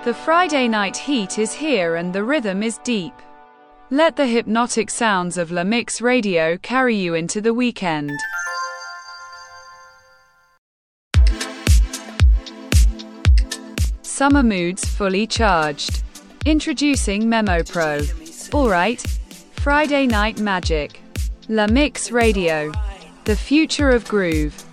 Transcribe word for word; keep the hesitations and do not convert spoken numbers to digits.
The Friday night heat is here and the rhythm is deep. Let the hypnotic sounds of La Mix Radio carry you into the weekend. Summer moods fully charged. Introducing Memo Pro. Alright, Friday night magic. La Mix Radio. The future of groove.